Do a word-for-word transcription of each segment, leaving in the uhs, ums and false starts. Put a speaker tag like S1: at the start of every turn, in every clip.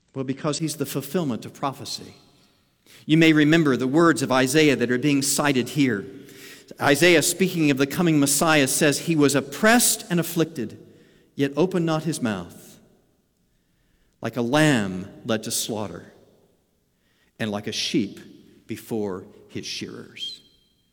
S1: Well, because he's the fulfillment of prophecy. You may remember the words of Isaiah that are being cited here. Isaiah, speaking of the coming Messiah, says, "He was oppressed and afflicted, yet opened not his mouth. Like a lamb led to slaughter, and like a sheep before his shearers."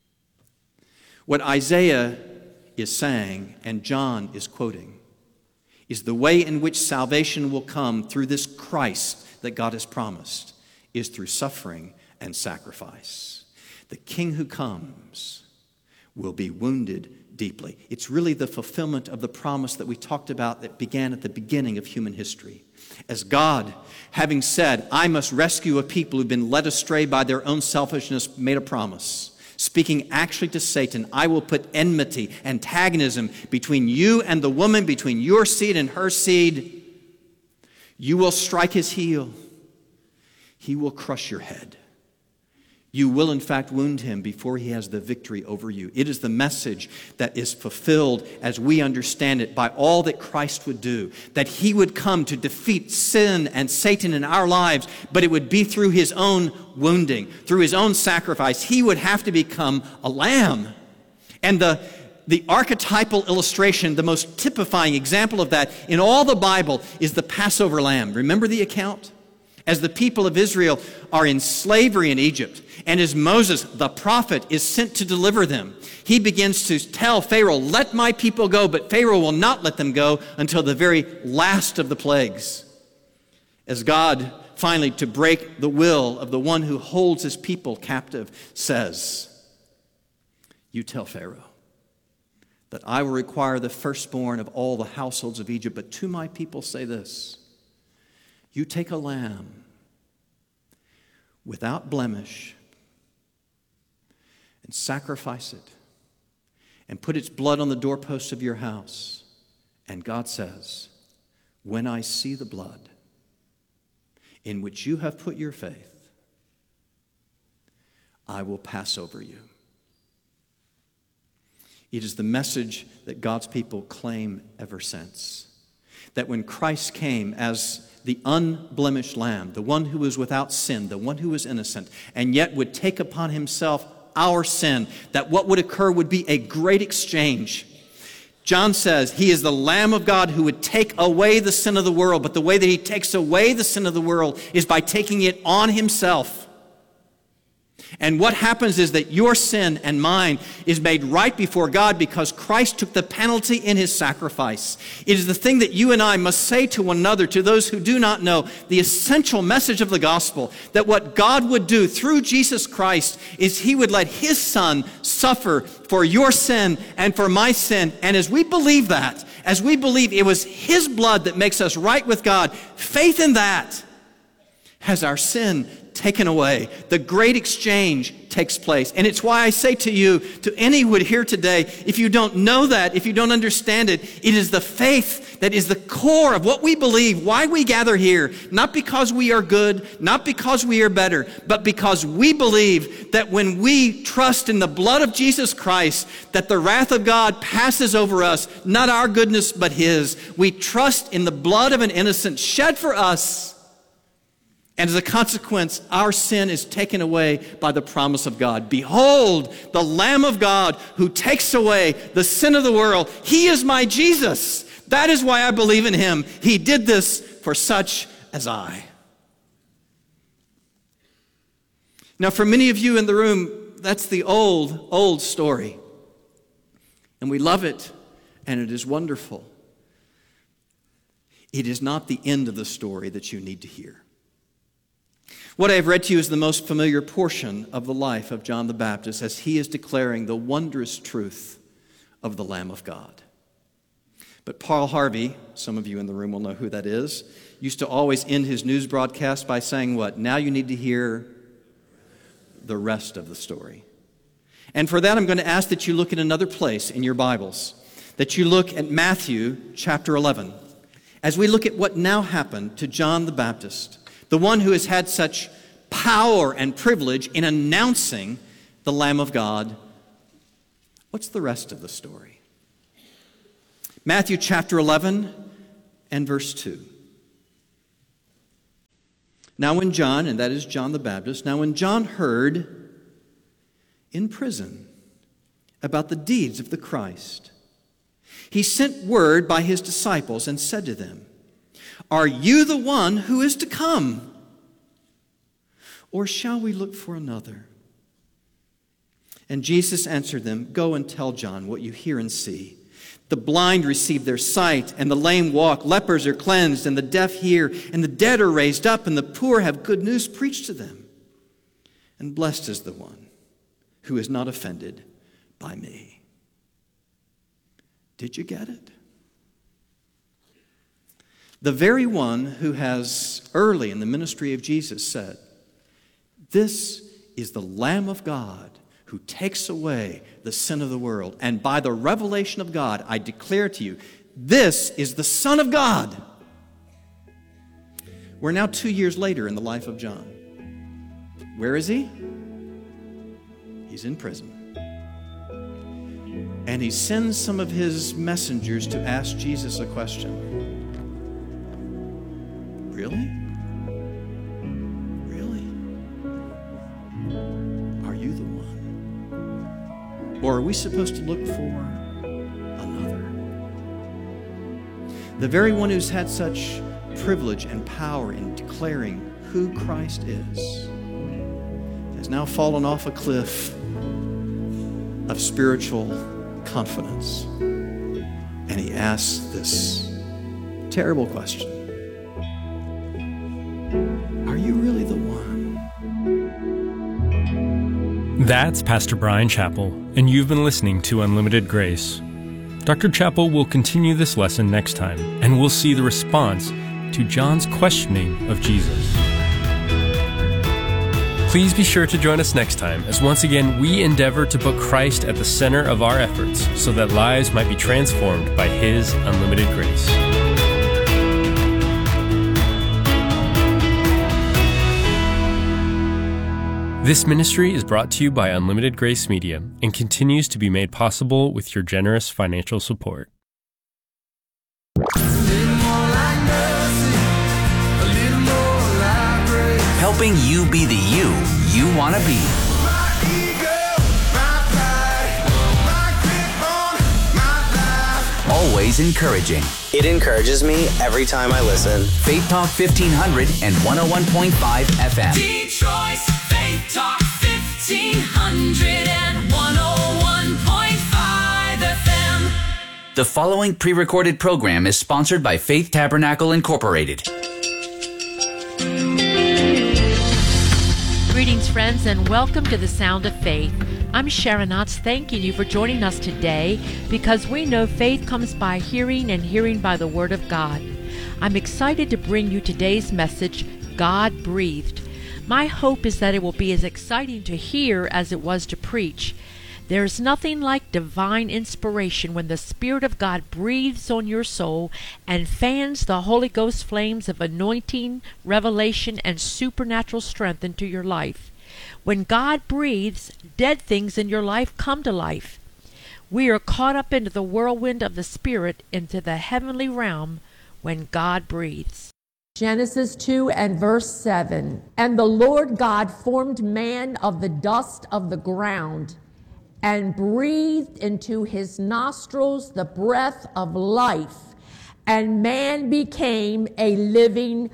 S1: What Isaiah is saying, and John is quoting, is the way in which salvation will come through this Christ that God has promised is through suffering and sacrifice. The King who comes will be wounded deeply. It's really the fulfillment of the promise that we talked about that began at the beginning of human history. As God, having said, "I must rescue a people who've been led astray by their own selfishness," made a promise. Speaking actually to Satan, "I will put enmity, antagonism between you and the woman, between your seed and her seed. You will strike his heel. He will crush your head. You will, in fact, wound him before he has the victory over you." It is the message that is fulfilled as we understand it by all that Christ would do, that he would come to defeat sin and Satan in our lives, but it would be through his own wounding, through his own sacrifice. He would have to become a lamb. And the, the archetypal illustration, the most typifying example of that in all the Bible is the Passover lamb. Remember the account? As the people of Israel are in slavery in Egypt, and as Moses, the prophet, is sent to deliver them, he begins to tell Pharaoh, "Let my people go," but Pharaoh will not let them go until the very last of the plagues. As God, finally, to break the will of the one who holds his people captive, says, "You tell Pharaoh that I will require the firstborn of all the households of Egypt, but to my people say this: you take a lamb without blemish and sacrifice it and put its blood on the doorposts of your house. And God says, when I see the blood in which you have put your faith, I will pass over you." It is the message that God's people claim ever since. That when Christ came as the unblemished lamb, the one who was without sin, the one who was innocent, and yet would take upon himself our sin, that what would occur would be a great exchange. John says he is the Lamb of God who would take away the sin of the world, but the way that he takes away the sin of the world is by taking it on himself. And what happens is that your sin and mine is made right before God because Christ took the penalty in his sacrifice. It is the thing that you and I must say to one another, to those who do not know, the essential message of the gospel, that what God would do through Jesus Christ is he would let his Son suffer for your sin and for my sin. And as we believe that, as we believe it was his blood that makes us right with God, faith in that has our sin taken away. The great exchange takes place. And it's why I say to you, to any who would hear today, if you don't know that, if you don't understand it, it is the faith that is the core of what we believe, why we gather here, not because we are good, not because we are better, but because we believe that when we trust in the blood of Jesus Christ, that the wrath of God passes over us, not our goodness, but his. We trust in the blood of an innocent shed for us. And as a consequence, our sin is taken away by the promise of God. Behold, the Lamb of God who takes away the sin of the world. He is my Jesus. That is why I believe in him. He did this for such as I. Now, for many of you in the room, that's the old, old story. And we love it, and it is wonderful. It is not the end of the story that you need to hear. What I have read to you is the most familiar portion of the life of John the Baptist as he is declaring the wondrous truth of the Lamb of God. But Paul Harvey, some of you in the room will know who that is, used to always end his news broadcast by saying what? Now you need to hear the rest of the story. And for that, I'm going to ask that you look at another place in your Bibles, that you look at Matthew chapter eleven, as we look at what now happened to John the Baptist, the one who has had such power and privilege in announcing the Lamb of God. What's the rest of the story? Matthew chapter eleven and verse two. Now when John, and that is John the Baptist, now when John heard in prison about the deeds of the Christ, he sent word by his disciples and said to them, "Are you the one who is to come? Or shall we look for another?" And Jesus answered them, "Go and tell John what you hear and see. The blind receive their sight, and the lame walk. Lepers are cleansed, and the deaf hear, and the dead are raised up, and the poor have good news preached to them. And blessed is the one who is not offended by me." Did you get it? The very one who has early in the ministry of Jesus said, "This is the Lamb of God who takes away the sin of the world. And by the revelation of God, I declare to you, this is the Son of God." We're now two years later in the life of John. Where is he? He's in prison. And he sends some of his messengers to ask Jesus a question. Really? Or are we supposed to look for another? The very one who's had such privilege and power in declaring who Christ is has now fallen off a cliff of spiritual confidence. And he asks this terrible question: are you really the one?
S2: That's Pastor Brian Chappell, and you've been listening to Unlimited Grace. Doctor Chappell will continue this lesson next time, and we'll see the response to John's questioning of Jesus. Please be sure to join us next time, as once again we endeavor to put Christ at the center of our efforts so that lives might be transformed by His unlimited grace. This ministry is brought to you by Unlimited Grace Media and continues to be made possible with your generous financial support.
S3: Helping you be the you you want to be. Always encouraging.
S4: It encourages me every time I listen.
S3: Faith Talk fifteen hundred and one oh one point five F M.
S5: Detroit's Faith Talk fifteen hundred and one oh one point five F M.
S3: The following pre-recorded program is sponsored by Faith Tabernacle Incorporated.
S6: Greetings, friends, and welcome to the Sound of Faith. I'm Sharon Otts, thanking you for joining us today, because we know faith comes by hearing and hearing by the Word of God. I'm excited to bring you today's message, God Breathed. My hope is that it will be as exciting to hear as it was to preach. There's nothing like divine inspiration when the Spirit of God breathes on your soul and fans the Holy Ghost flames of anointing, revelation, and supernatural strength into your life. When God breathes, dead things in your life come to life. We are caught up into the whirlwind of the Spirit, into the heavenly realm, when God breathes.
S7: Genesis two and verse seven. And the Lord God formed man of the dust of the ground, and breathed into his nostrils the breath of life, and man became a living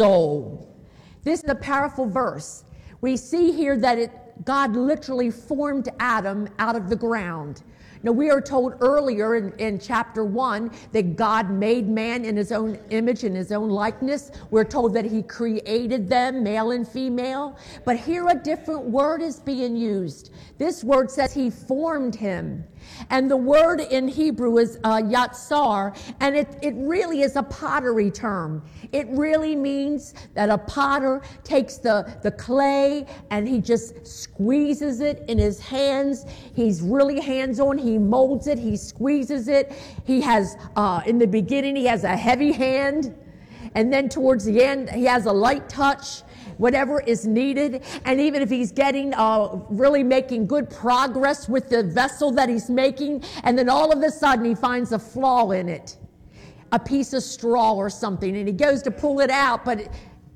S7: soul. This is a powerful verse. We see here that it, God literally formed Adam out of the ground. Now, we are told earlier in, in chapter one that God made man in his own image and his own likeness. We're told that he created them, male and female. But here a different word is being used. This word says he formed him. And the word in Hebrew is uh, yatsar, and it, it really is a pottery term. It really means that a potter takes the, the clay and he just squeezes it in his hands. He's really hands-on. He molds it. He squeezes it. He has, uh, in the beginning, he has a heavy hand. And then towards the end, he has a light touch. Whatever is needed. And even if he's getting, uh, really making good progress with the vessel that he's making, and then all of a sudden he finds a flaw in it, a piece of straw or something, and he goes to pull it out, but it,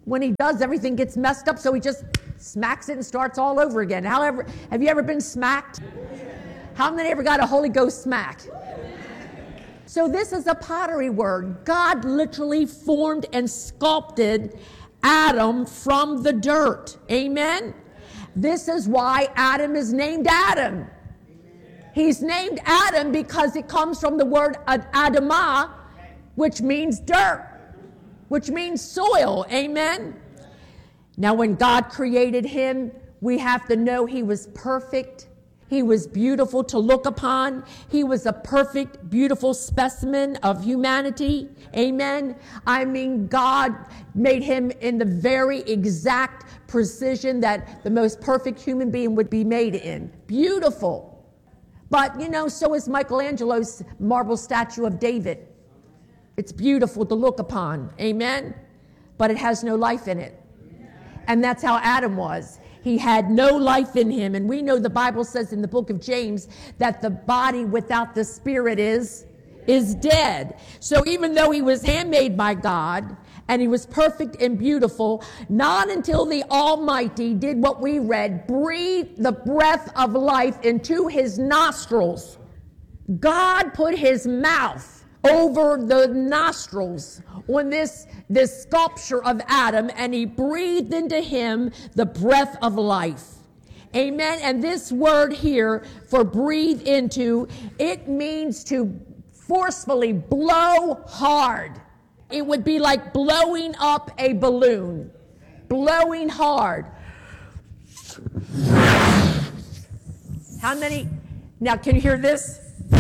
S7: When he does, everything gets messed up, so he just smacks it and starts all over again. However, have you ever been smacked? How many ever got a Holy Ghost smack? So this is a pottery word. God literally formed and sculpted Adam from the dirt. Amen? This is why Adam is named Adam. He's named Adam because it comes from the word Adamah, which means dirt, which means soil. Amen? Now, when God created him, we have to know he was perfect. He was beautiful to look upon. He was a perfect, beautiful specimen of humanity. Amen? I mean, God made him in the very exact precision that the most perfect human being would be made in. Beautiful. But, you know, so is Michelangelo's marble statue of David. It's beautiful to look upon. Amen? But it has no life in it. And that's how Adam was. He had no life in him. And we know the Bible says in the book of James that the body without the spirit is, is dead. So even though he was handmade by God and he was perfect and beautiful, not until the Almighty did what we read, breathed the breath of life into his nostrils. God put his mouth over the nostrils on this, this sculpture of Adam, and he breathed into him the breath of life. Amen. And this word here for breathe into, it means to forcefully blow hard. It would be like blowing up a balloon, blowing hard. How many? Now, can you hear this?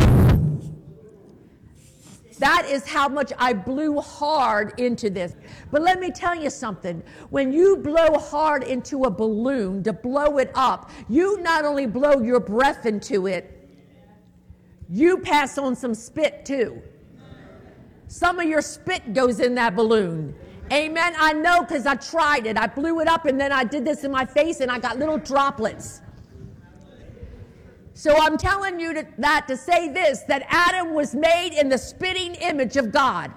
S7: That is how much I blew hard into this. But let me tell you something. When you blow hard into a balloon to blow it up, you not only blow your breath into it, you pass on some spit too. Some of your spit goes in that balloon. Amen. I know because I tried it. I blew it up and then I did this in my face and I got little droplets. So I'm telling you to, that to say this, that Adam was made in the spitting image of God.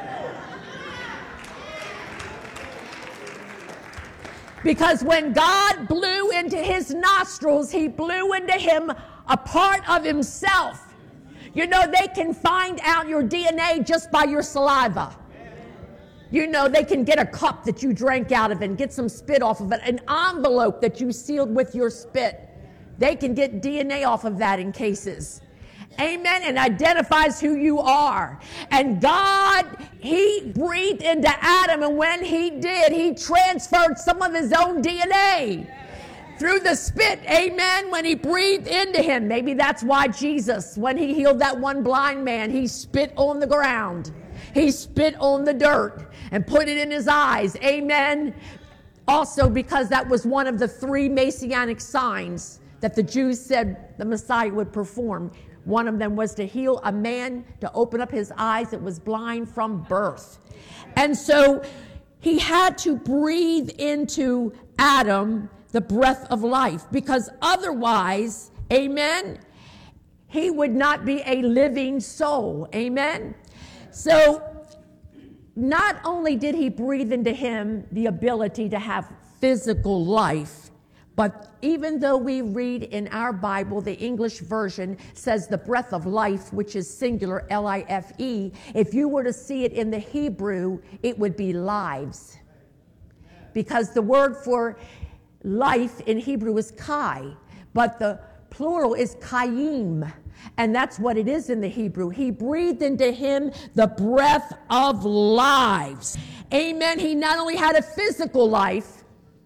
S7: Because when God blew into his nostrils, he blew into him a part of himself. You know, they can find out your D N A just by your saliva. You know, they can get a cup that you drank out of and get some spit off of it, an envelope that you sealed with your spit. They can get D N A off of that in cases. Amen. And identifies who you are. And God, he breathed into Adam, and when he did, he transferred some of his own D N A through the spit. Amen. When he breathed into him. Maybe that's why Jesus, when he healed that one blind man, he spit on the ground. He spit on the dirt and put it in his eyes. Amen. Also because that was one of the three messianic signs that the Jews said the Messiah would perform. One of them was to heal a man, to open up his eyes that was blind from birth. And so he had to breathe into Adam the breath of life, because otherwise, amen, he would not be a living soul. Amen. So not only did he breathe into him the ability to have physical life, but even though we read in our Bible, the English version says the breath of life, which is singular, L I F E, if you were to see it in the Hebrew, it would be lives. Because the word for life in Hebrew is kai, but the plural is kayim. And that's what it is in the Hebrew. He breathed into him the breath of lives. Amen. He not only had a physical life,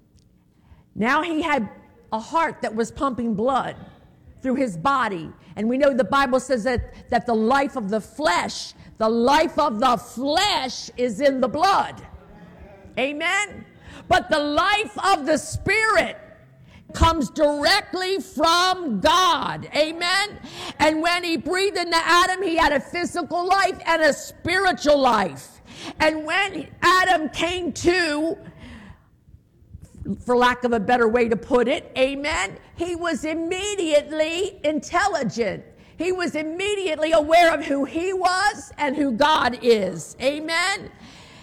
S7: now he had a heart that was pumping blood through his body. And we know the Bible says that, that the life of the flesh, the life of the flesh is in the blood. Amen. But the life of the spirit comes directly from God. Amen. And when he breathed into Adam, he had a physical life and a spiritual life. And when Adam came to, for lack of a better way to put it, amen, he was immediately intelligent. He was immediately aware of who he was and who God is. Amen.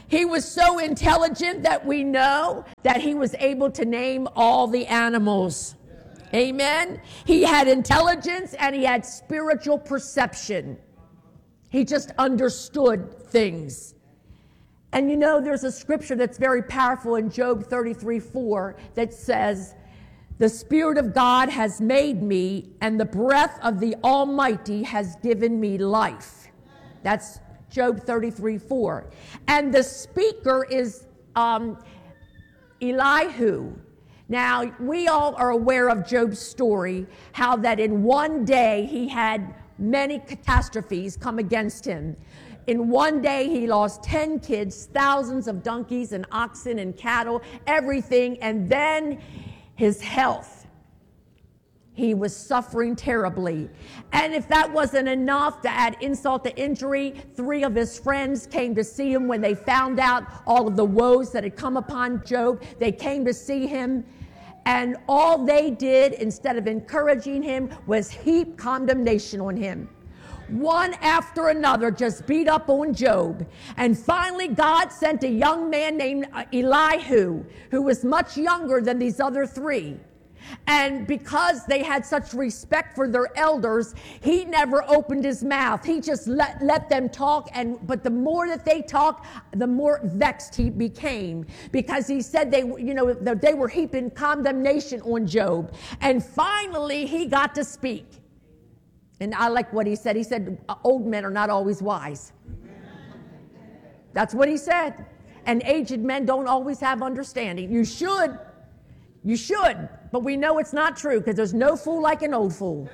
S7: He was so intelligent that we know that he was able to name all the animals. Amen. He had intelligence and he had spiritual perception. He just understood things. And you know, there's a scripture that's very powerful in Job thirty-three four that says, "The Spirit of God has made me, and the breath of the Almighty has given me life." That's Job thirty-three four. And the speaker is um, Elihu. Now, we all are aware of Job's story, how that in one day he had many catastrophes come against him. In one day, he lost ten kids, thousands of donkeys and oxen and cattle, everything, and then his health. He was suffering terribly. And if that wasn't enough to add insult to injury, three of his friends came to see him when they found out all of the woes that had come upon Job. They came to see him, and all they did, instead of encouraging him, was heap condemnation on him. One after another just beat up on Job. And finally, God sent a young man named Elihu, who was much younger than these other three. And because they had such respect for their elders, he never opened his mouth. He just let, let them talk. And but the more that they talked, the more vexed he became, because he said they, you know, they were heaping condemnation on Job. And finally, he got to speak. And I like what he said. He said, old men are not always wise. That's what he said. And aged men don't always have understanding. You should. You should. But we know it's not true, because there's no fool like an old fool.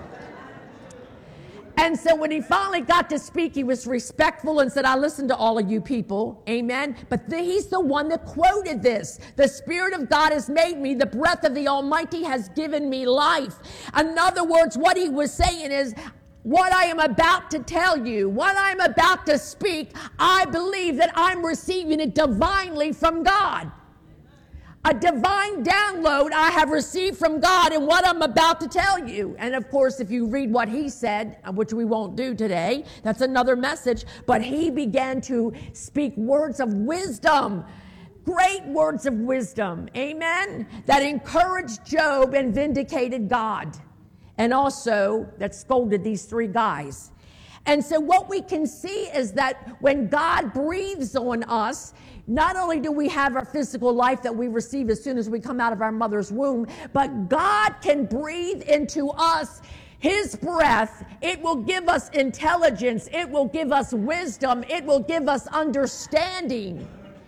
S7: And so when he finally got to speak, he was respectful and said, "I listen to all of you people." Amen. But the, he's the one that quoted this. "The Spirit of God has made me. The breath of the Almighty has given me life." In other words, what he was saying is, what I am about to tell you, what I'm about to speak, I believe that I'm receiving it divinely from God. A divine download I have received from God in what I'm about to tell you. And of course, if you read what he said, which we won't do today, that's another message, but he began to speak words of wisdom, great words of wisdom, amen, that encouraged Job and vindicated God, and also that scolded these three guys. And so what we can see is that when God breathes on us, not only do we have our physical life that we receive as soon as we come out of our mother's womb, but God can breathe into us his breath. It will give us intelligence. It will give us wisdom. It will give us understanding.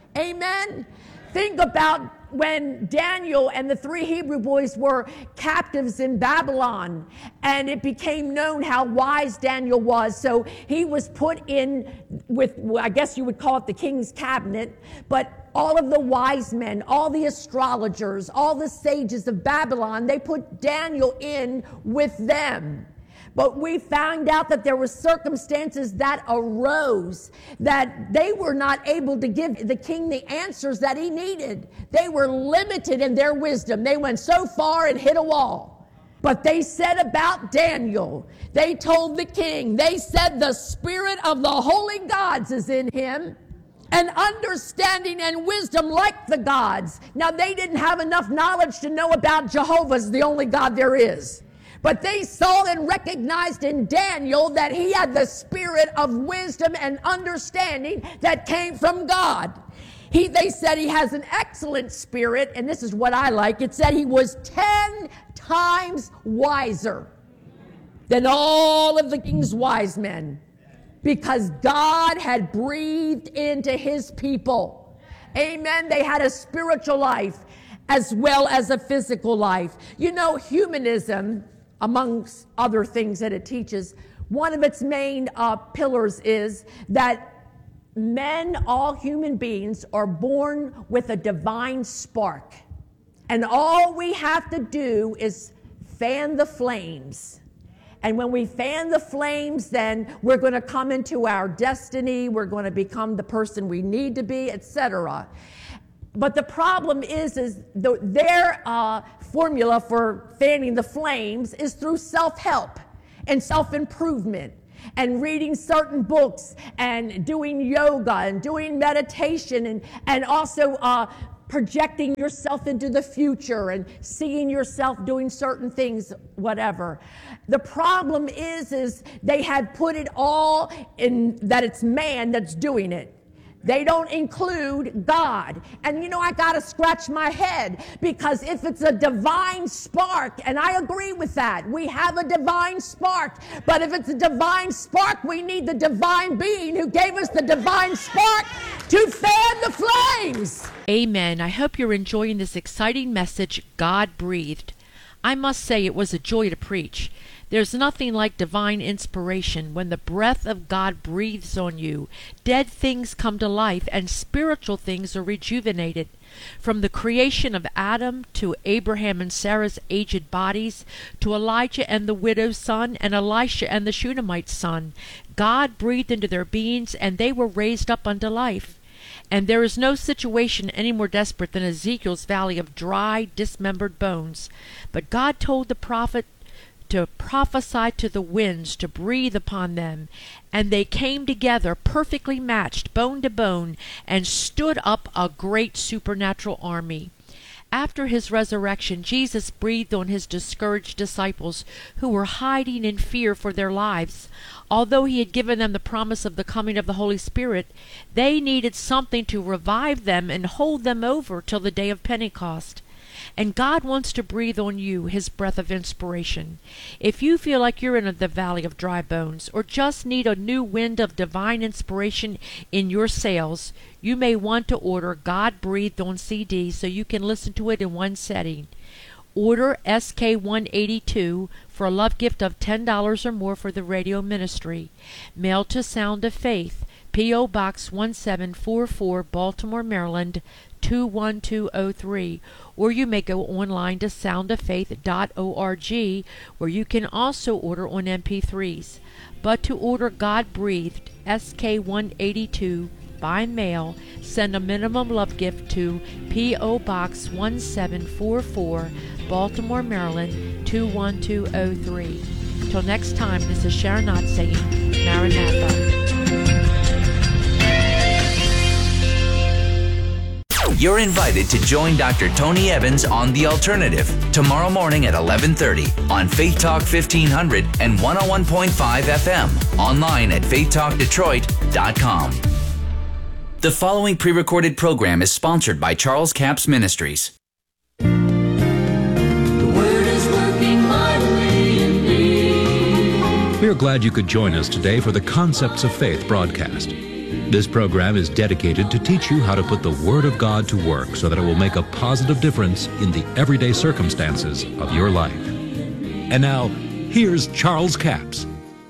S7: Amen. Think about when Daniel and the three Hebrew boys were captives in Babylon, and it became known how wise Daniel was. So he was put in with, I guess you would call it the king's cabinet, but all of the wise men, all the astrologers, all the sages of Babylon, they put Daniel in with them. But we found out that there were circumstances that arose that they were not able to give the king the answers that he needed. They were limited in their wisdom. They went so far and hit a wall. But they said about Daniel, they told the king, they said the spirit of the holy gods is in him, and understanding and wisdom like the gods. Now, they didn't have enough knowledge to know about Jehovah as the only God there is. But they saw and recognized in Daniel that he had the spirit of wisdom and understanding that came from God. He, they said he has an excellent spirit, and this is what I like. It said he was ten times wiser than all of the king's wise men, because God had breathed into his people. Amen. They had a spiritual life as well as a physical life. You know, humanism, amongst other things that it teaches, one of its main uh, pillars is that men, all human beings, are born with a divine spark. And all we have to do is fan the flames. And when we fan the flames, then we're going to come into our destiny. We're going to become the person we need to be, et cetera. But the problem is, is the, their uh, formula for fanning the flames is through self-help and self-improvement. and reading certain books and doing yoga and doing meditation and, and also uh, projecting yourself into the future and seeing yourself doing certain things, whatever. The problem is, is they had put it all in that it's man that's doing it. They don't include God. And you know, I got to scratch my head, because if it's a divine spark, and I agree with that, we have a divine spark, but if it's a divine spark, we need the divine being who gave us the divine spark to fan the flames.
S6: Amen. I hope you're enjoying this exciting message, God breathed. I must say it was a joy to preach. There's nothing like divine inspiration. When the breath of God breathes on you, dead things come to life and spiritual things are rejuvenated. From the creation of Adam to Abraham and Sarah's aged bodies, to Elijah and the widow's son and Elisha and the Shunammite's son, God breathed into their beings and they were raised up unto life. And there is no situation any more desperate than Ezekiel's valley of dry, dismembered bones. But God told the prophet to prophesy to the winds, to breathe upon them, and they came together perfectly matched, bone to bone, and stood up a great supernatural army. After his resurrection, Jesus breathed on his discouraged disciples who were hiding in fear for their lives. Although he had given them the promise of the coming of the Holy Spirit, they needed something to revive them and hold them over till the day of Pentecost. And God wants to breathe on you his breath of inspiration. If you feel like you're in the valley of dry bones, or just need a new wind of divine inspiration in your sails, you may want to order God Breathed on C D so you can listen to it in one setting. Order S K one eighty-two for a love gift of ten dollars or more for the radio ministry. Mail to Sound of Faith, P O Box one seven four four, Baltimore, Maryland, two one two oh three, or you may go online to sound of faith dot org, where you can also order on M P threes. But to order God Breathed S K one eighty-two by mail, send a minimum love gift to P O Box one seven four four, Baltimore, Maryland, two one two oh three. Till next time, this is Sharon Knott saying, Maranatha.
S3: You're invited to join Doctor Tony Evans on The Alternative tomorrow morning at eleven thirty on Faith Talk fifteen hundred and one oh one point five F M, online at faith talk detroit dot com. The following pre-recorded program is sponsored by Charles Capps Ministries.
S5: The word is working mightily in me.
S8: We are glad you could join us today for the Concepts of Faith broadcast. This program is dedicated to teach you how to put the Word of God to work so that it will make a positive difference in the everyday circumstances of your life. And now, here's Charles Capps.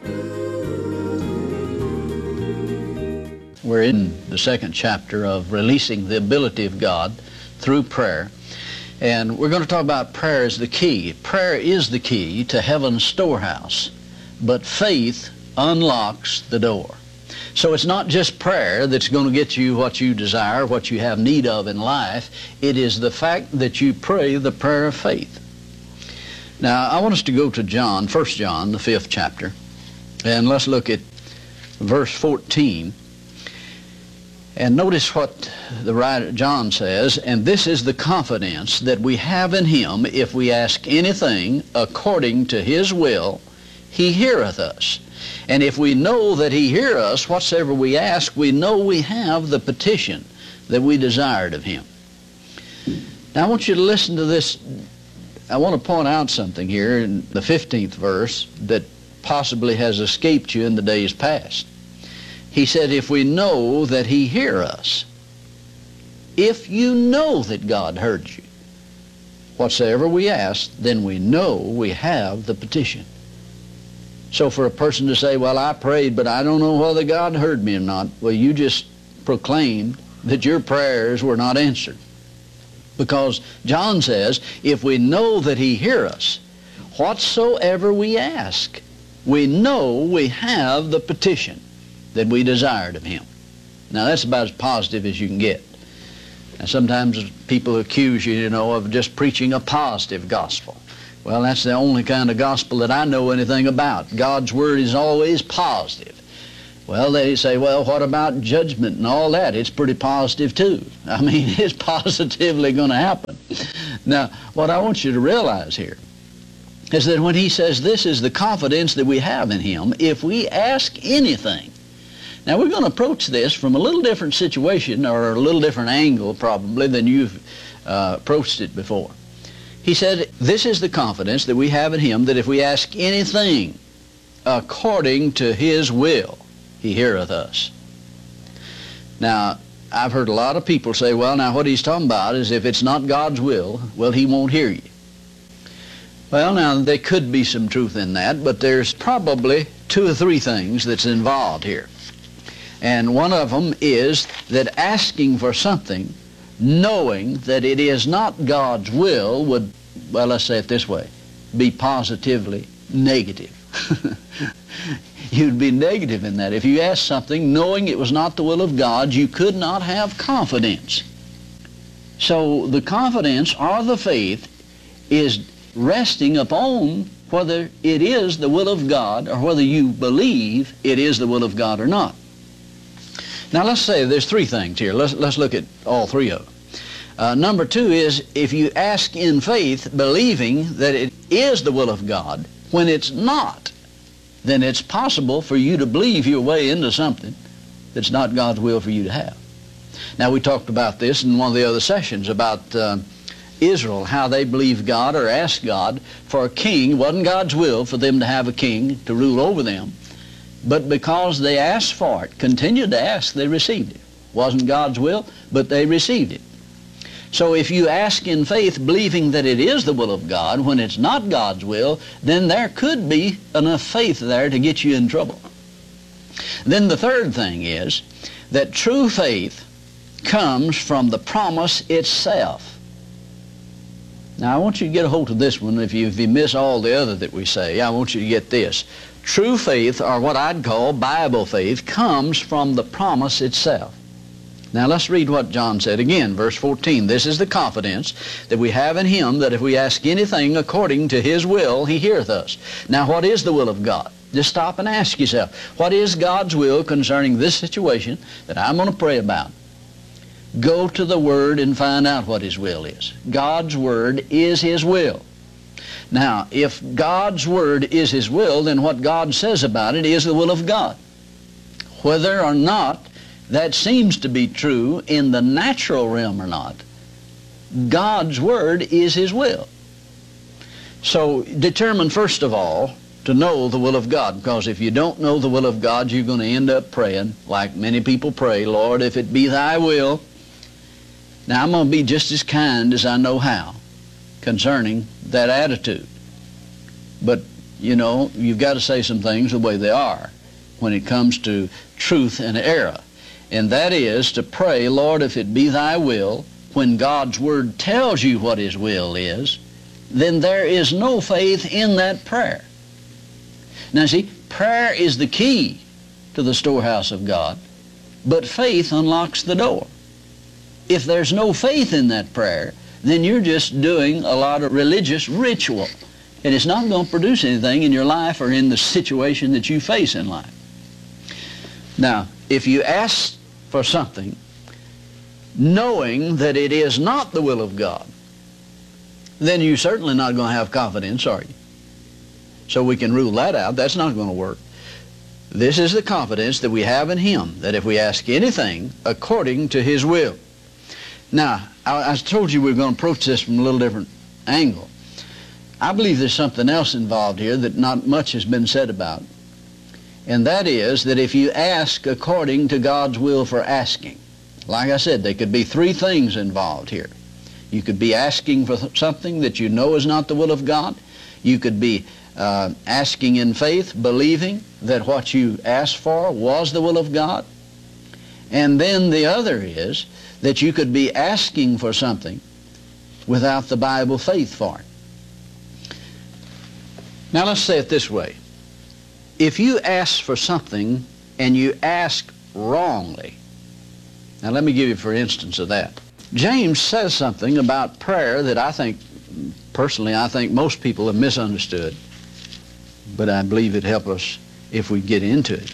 S9: We're in the second chapter of releasing the ability of God through prayer. And we're going to talk about prayer as the key. Prayer is the key to heaven's storehouse, but faith unlocks the door. So it's not just prayer that's going to get you what you desire, what you have need of in life. It is the fact that you pray the prayer of faith. Now, I want us to go to John, First John, the fifth chapter, and let's look at verse fourteen. And notice what the writer John says, and this is the confidence that we have in him, if we ask anything according to his will, he heareth us. And if we know that he hear us, whatsoever we ask, we know we have the petition that we desired of him. Now I want you to listen to this. I want to point out something here in the fifteenth verse that possibly has escaped you in the days past. He said, if we know that he hear us, if you know that God heard you, whatsoever we ask, then we know we have the petition. So for a person to say, well, I prayed, but I don't know whether God heard me or not, well, you just proclaimed that your prayers were not answered. Because John says, if we know that he hear us, whatsoever we ask, we know we have the petition that we desired of him. Now that's about as positive as you can get. Now sometimes people accuse you, you know, of just preaching a positive gospel. Well, that's the only kind of gospel that I know anything about. God's Word is always positive. Well, they say, well, what about judgment and all that? It's pretty positive too. I mean, it's positively going to happen. Now, what I want you to realize here is that when he says this is the confidence that we have in him, if we ask anything. Now, we're going to approach this from a little different situation or a little different angle probably than you've uh, approached it before. He said, this is the confidence that we have in him, that if we ask anything according to his will, he heareth us. Now, I've heard a lot of people say, well, now what he's talking about is if it's not God's will, well, he won't hear you. Well, now, there could be some truth in that, but there's probably two or three things that's involved here. And one of them is that asking for something, knowing that it is not God's will, would, well, let's say it this way, be positively negative. You'd be negative in that. If you asked something knowing it was not the will of God, you could not have confidence. So the confidence or the faith is resting upon whether it is the will of God or whether you believe it is the will of God or not. Now let's say there's three things here. Let's, let's look at all three of them. Uh, number two is if you ask in faith, believing that it is the will of God, when it's not, then it's possible for you to believe your way into something that's not God's will for you to have. Now, we talked about this in one of the other sessions about uh, Israel, how they believed God or asked God for a king. It wasn't God's will for them to have a king to rule over them, but because they asked for it, continued to ask, they received it. It wasn't God's will, but they received it. So if you ask in faith, believing that it is the will of God, when it's not God's will, then there could be enough faith there to get you in trouble. Then the third thing is that true faith comes from the promise itself. Now I want you to get a hold of this one. If you, if you miss all the other that we say, I want you to get this. True faith, or what I'd call Bible faith, comes from the promise itself. Now let's read what John said again, verse fourteen. This is the confidence that we have in him, that if we ask anything according to his will, he heareth us. Now what is the will of God? Just stop and ask yourself, what is God's will concerning this situation that I'm going to pray about? Go to the Word and find out what his will is. God's Word is his will. Now, if God's Word is his will, then what God says about it is the will of God. Whether or not that seems to be true in the natural realm or not, God's Word is his will. So determine first of all to know the will of God, because if you don't know the will of God, you're going to end up praying like many people pray, Lord, if it be thy will. Now I'm going to be just as kind as I know how concerning that attitude. But, you know, you've got to say some things the way they are when it comes to truth and error. And that is to pray, Lord, if it be thy will, when God's Word tells you what his will is, then there is no faith in that prayer. Now see, prayer is the key to the storehouse of God, but faith unlocks the door. If there's no faith in that prayer, then you're just doing a lot of religious ritual, and it's not going to produce anything in your life or in the situation that you face in life. Now, if you ask for something knowing that it is not the will of God, then you're certainly not going to have confidence, are you? So we can rule that out. That's not going to work. This is the confidence that we have in him, that if we ask anything according to his will. Now, I, I told you we were going to approach this from a little different angle. I believe there's something else involved here that not much has been said about. And that is that if you ask according to God's will for asking, like I said, there could be three things involved here. You could be asking for something that you know is not the will of God. You could be uh, asking in faith, believing that what you asked for was the will of God. And then the other is that you could be asking for something without the Bible faith for it. Now let's say it this way. If you ask for something and you ask wrongly, now let me give you for instance of that. James says something about prayer that I think personally, I think most people have misunderstood, but I believe it'd help us if we get into it.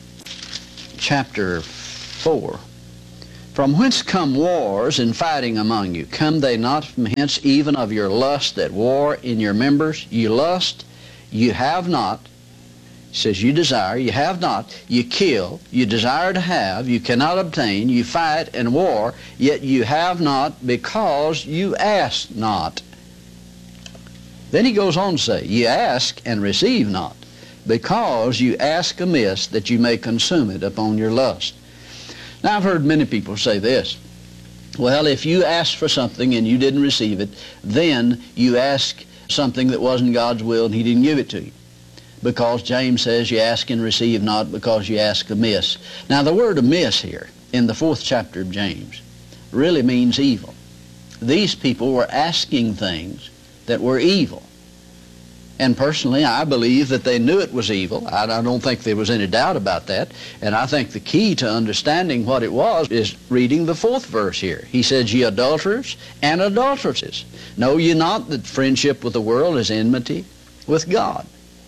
S9: Chapter four. From whence come wars and fighting among you? Come they not from hence, even of your lust that war in your members? You lust, you have not. It says you desire, you have not. You kill, you desire to have, you cannot obtain. You fight and war, yet you have not because you ask not. Then he goes on to say, you ask and receive not, because you ask amiss that you may consume it upon your lust. Now, I've heard many people say this. Well, if you asked for something and you didn't receive it, then you asked something that wasn't God's will and he didn't give it to you. Because James says you ask and receive not because you ask amiss. Now, the word amiss here in the fourth chapter of James really means evil. These people were asking things that were evil. And personally, I believe that they knew it was evil. I, I don't think there was any doubt about that. And I think the key to understanding what it was is reading the fourth verse here. He says, ye adulterers and adulteresses, know ye not that friendship with the world is enmity with God?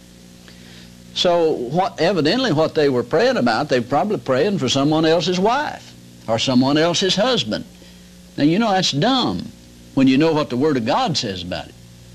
S9: So what, evidently what they were praying about, they were probably praying for someone else's wife or someone else's husband. Now, you know, that's dumb when you know what the Word of God says about it.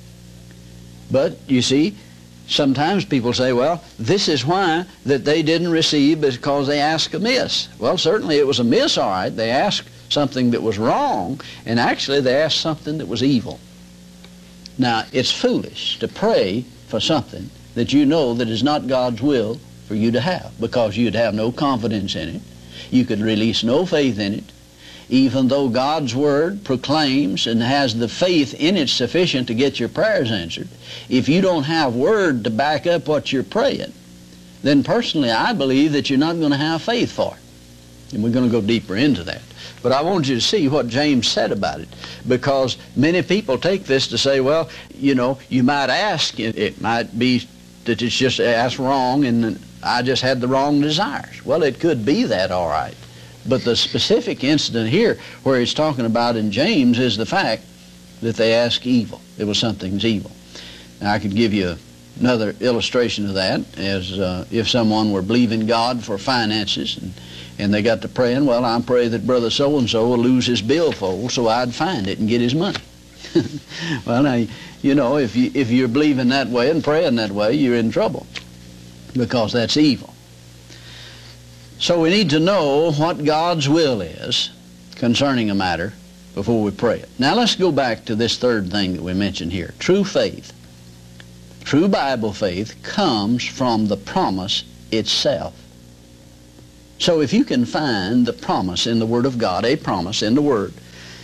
S9: But, you see, sometimes people say, well, this is why that they didn't receive because they asked amiss. Well, certainly it was amiss, all right. They asked something that was wrong, and actually they asked something that was evil. Now, it's foolish to pray for something that you know that is not God's will for you to have, because you'd have no confidence in it. You could release no faith in it. Even though God's Word proclaims and has the faith in it sufficient to get your prayers answered, if you don't have Word to back up what you're praying, then personally I believe that you're not going to have faith for it. And we're going to go deeper into that. But I want you to see what James said about it, because many people take this to say, well, you know, you might ask, it, it might be that it's just asked wrong and I just had the wrong desires. Well, it could be that, all right. But the specific incident here where he's talking about in James is the fact that they ask evil. It was something's evil. Now, I could give you another illustration of that, as uh, if someone were believing God for finances and, and they got to praying, well, I pray that brother so-and-so will lose his billfold so I'd find it and get his money. Well, now, you know, if, you, if you're believing that way and praying that way, you're in trouble, because that's evil. So we need to know what God's will is concerning a matter before we pray it. Now let's go back to this third thing that we mentioned here. True faith, true Bible faith comes from the promise itself. So if you can find the promise in the Word of God, a promise in the Word,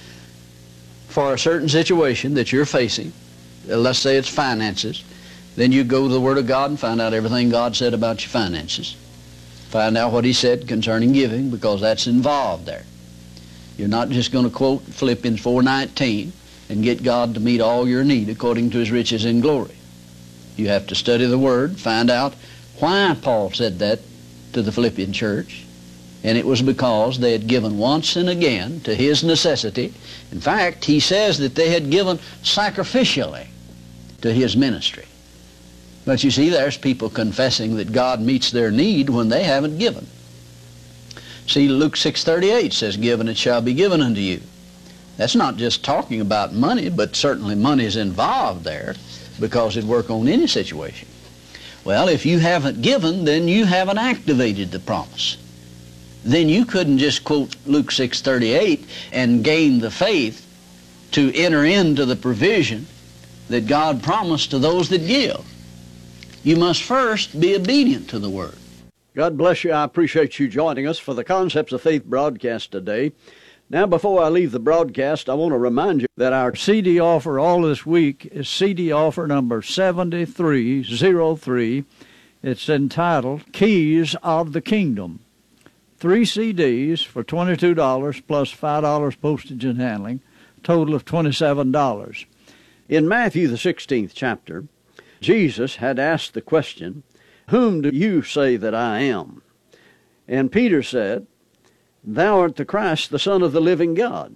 S9: for a certain situation that you're facing, let's say it's finances, then you go to the Word of God and find out everything God said about your finances. Find out what he said concerning giving, because that's involved there. You're not just going to quote Philippians four nineteen and get God to meet all your need according to his riches in glory. You have to study the Word, find out why Paul said that to the Philippian church, and it was because they had given once and again to his necessity. In fact, he says that they had given sacrificially to his ministry. But you see, there's people confessing that God meets their need when they haven't given. See, Luke six thirty-eight says, give and it shall be given unto you. That's not just talking about money, but certainly money is involved there, because it'd work on any situation. Well, if you haven't given, then you haven't activated the promise. Then you couldn't just quote Luke six thirty-eight and gain the faith to enter into the provision that God promised to those that give. You must first be obedient to the Word.
S10: God bless you. I appreciate you joining us for the Concepts of Faith broadcast today. Now, before I leave the broadcast, I want to remind you that our C D offer all this week is C D offer number seventy-three oh three. It's entitled Keys of the Kingdom. Three C Ds for twenty-two dollars plus five dollars postage and handling, total of twenty-seven dollars. In Matthew, the sixteenth chapter, Jesus had asked the question, whom do you say that I am? And Peter said, thou art the Christ, the Son of the living God.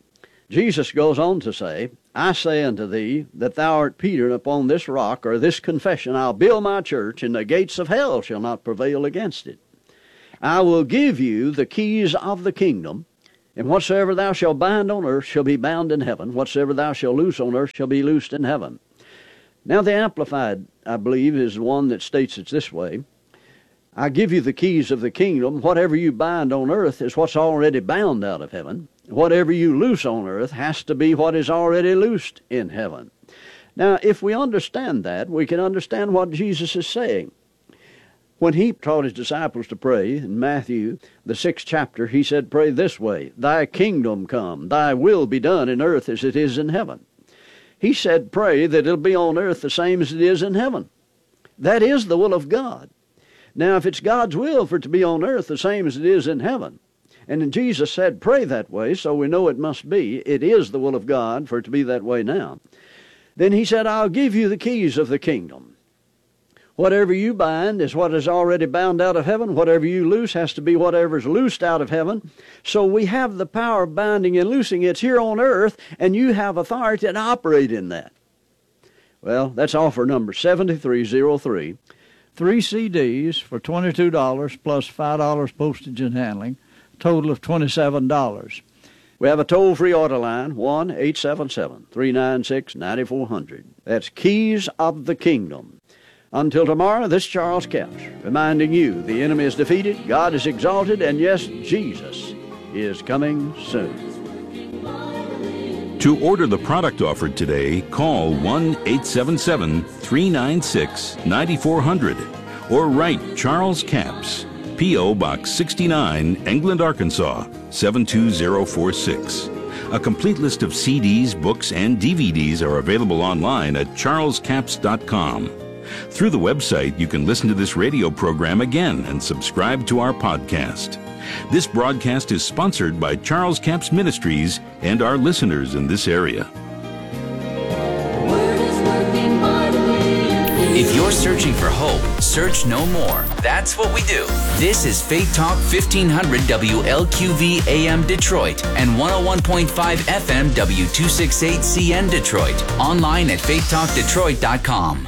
S10: Jesus goes on to say, I say unto thee that thou art Peter, and upon this rock, or this confession, I'll build my church, and the gates of hell shall not prevail against it. I will give you the keys of the kingdom, and whatsoever thou shalt bind on earth shall be bound in heaven. Whatsoever thou shalt loose on earth shall be loosed in heaven. Now the Amplified, I believe, is the one that states it this way. I give you the keys of the kingdom. Whatever you bind on earth is what's already bound out of heaven. Whatever you loose on earth has to be what is already loosed in heaven. Now, if we understand that, we can understand what Jesus is saying. When he taught his disciples to pray in Matthew, the sixth chapter, he said, pray this way, thy kingdom come, thy will be done in earth as it is in heaven. He said, pray that it'll be on earth the same as it is in heaven. That is the will of God. Now, if it's God's will for it to be on earth the same as it is in heaven, and Jesus said, pray that way, so we know it must be. It is the will of God for it to be that way now. Then he said, I'll give you the keys of the kingdom. Whatever you bind is what is already bound out of heaven. Whatever you loose has to be whatever is loosed out of heaven. So we have the power of binding and loosing. It's here on earth, and you have authority to operate in that. Well, that's offer number seventy-three oh three. Three C Ds for twenty-two dollars plus five dollars postage and handling. Total of twenty-seven dollars. We have a toll-free order line, one eight seven seven, three nine six, nine four zero zero. That's Keys of the Kingdom. Until tomorrow, this is Charles Capps, reminding you the enemy is defeated, God is exalted, and yes, Jesus is coming soon.
S11: To order the product offered today, call one eight seven seven, three nine six, nine four zero zero or write Charles Capps, P O. Box sixty-nine, England, Arkansas, seven two zero four six. A complete list of C Ds, books, and D V Ds are available online at charles capps dot com. Through the website, you can listen to this radio program again and subscribe to our podcast. This broadcast is sponsored by Charles Capps Ministries and our listeners in this area.
S3: If you're searching for hope, search no more. That's what we do. This is Faith Talk fifteen hundred W L Q V A M Detroit and one oh one point five F M W two sixty-eight C N Detroit. Online at faith talk detroit dot com.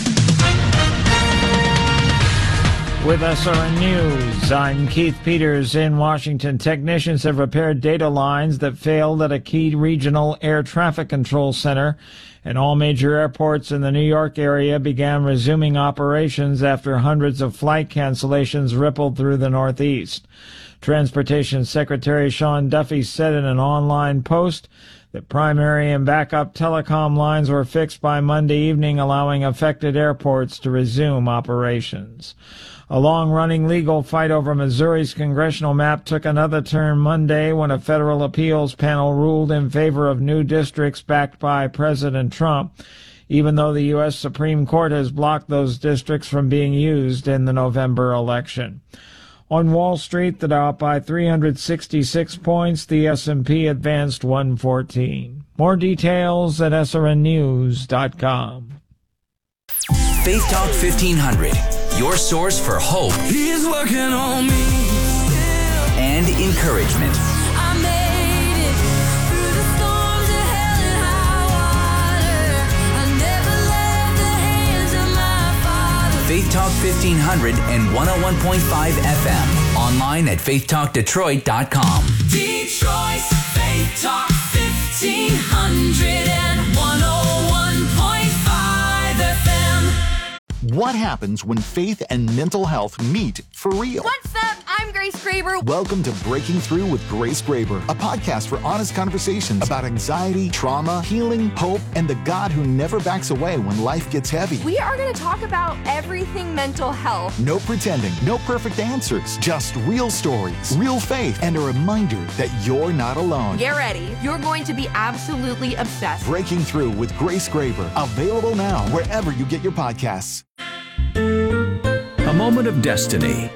S12: With S R N News, I'm Keith Peters in Washington. Technicians have repaired data lines that failed at a key regional air traffic control center, and all major airports in the New York area began resuming operations after hundreds of flight cancellations rippled through the Northeast. Transportation Secretary Sean Duffy said in an online post that primary and backup telecom lines were fixed by Monday evening, allowing affected airports to resume operations. A long-running legal fight over Missouri's congressional map took another turn Monday when a federal appeals panel ruled in favor of new districts backed by President Trump, even though the U S Supreme Court has blocked those districts from being used in the November election. On Wall Street, the Dow up by three hundred sixty-six points. The S and P advanced one fourteen. More details at S R N news dot com.
S3: Faith Talk fifteen hundred, your source for hope.
S5: He's working on me still.
S3: And encouragement.
S5: I made it through the storms of hell and high water. I never left the hands of my Father.
S3: Faith Talk fifteen hundred and one oh one point five F M. Online at faith talk detroit dot com.
S5: Detroit's Faith Talk fifteen hundred and one oh one point five F M.
S13: What happens when faith and mental health meet for real?
S14: What's up? I'm Grace Graber.
S13: Welcome to Breaking Through with Grace Graber, a podcast for honest conversations about anxiety, trauma, healing, hope, and the God who never backs away when life gets heavy.
S14: We are going to talk about everything mental health.
S13: No pretending, no perfect answers, just real stories, real faith, and a reminder that you're not alone.
S14: Get ready. You're going to be absolutely obsessed.
S13: Breaking Through with Grace Graber, available now wherever you get your podcasts.
S15: A moment of destiny.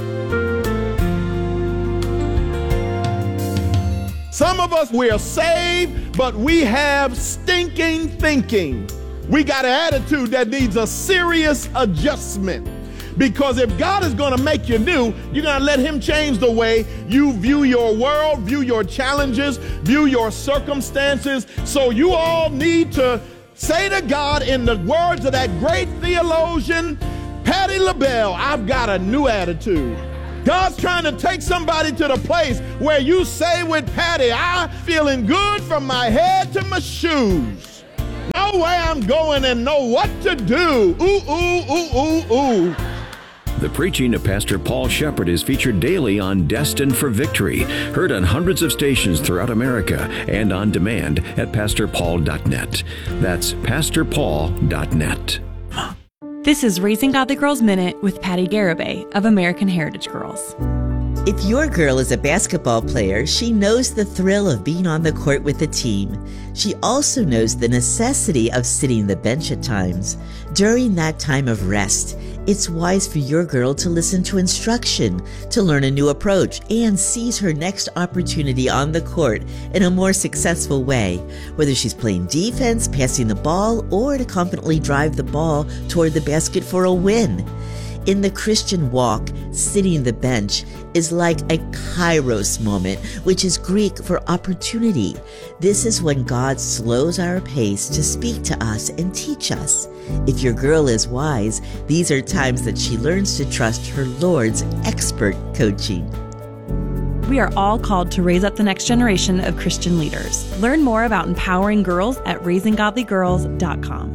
S16: Some of us, we are saved, but we have stinking thinking. We got an attitude that needs a serious adjustment. Because if God is going to make you new, you're going to let him change the way you view your world, view your challenges, view your circumstances. So you all need to say to God, in the words of that great theologian, Patti LaBelle, I've got a new attitude. God's trying to take somebody to the place where you say with Patty, I'm feeling good from my head to my shoes. Know where I'm going and know what to do. Ooh, ooh, ooh, ooh, ooh.
S15: The preaching of Pastor Paul Shepherd is featured daily on Destined for Victory, heard on hundreds of stations throughout America and on demand at pastor paul dot net. That's pastor paul dot net.
S17: This is Raising Godly Girls Minute with Patty Garibay of American Heritage Girls.
S18: If your girl is a basketball player, she knows the thrill of being on the court with the team. She also knows the necessity of sitting the bench at times. During that time of rest, it's wise for your girl to listen to instruction, to learn a new approach, and seize her next opportunity on the court in a more successful way, whether she's playing defense, passing the ball, or to confidently drive the ball toward the basket for a win. In the Christian walk, sitting the bench is like a kairos moment, which is Greek for opportunity. This is when God slows our pace to speak to us and teach us. If your girl is wise, these are times that she learns to trust her Lord's expert coaching.
S17: We are all called to raise up the next generation of Christian leaders. Learn more about empowering girls at raising godly girls dot com.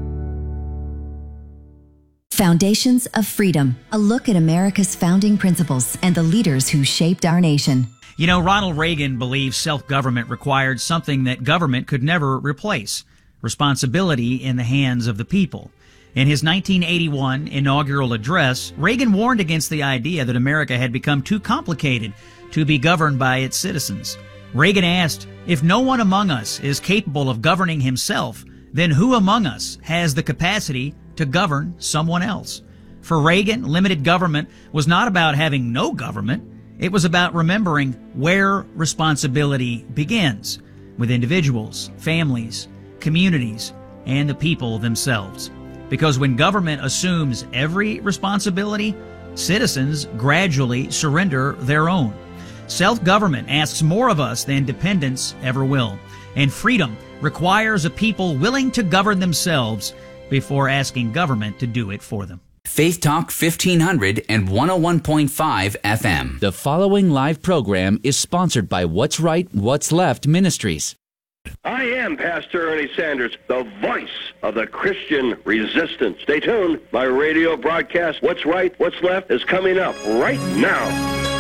S19: Foundations of Freedom, a look at America's founding principles and the leaders who shaped our nation.
S20: You know, Ronald Reagan believed self-government required something that government could never replace: responsibility in the hands of the people. In his nineteen eighty-one inaugural address, Reagan warned against the idea that America had become too complicated to be governed by its citizens. Reagan asked, if no one among us is capable of governing himself, then who among us has the capacity to govern someone else? For Reagan, limited government was not about having no government. It was about remembering where responsibility begins, with individuals, families, communities, and the people themselves. Because when government assumes every responsibility, citizens gradually surrender their own. Self-government asks more of us than dependence ever will. And freedom requires a people willing to govern themselves before asking government to do it for them.
S3: Faith Talk fifteen hundred and one oh one point five F M. The following live program is sponsored by What's Right, What's Left Ministries.
S21: I am Pastor Ernie Sanders, the voice of the Christian resistance. Stay tuned. My radio broadcast, What's Right, What's Left, is coming up right now.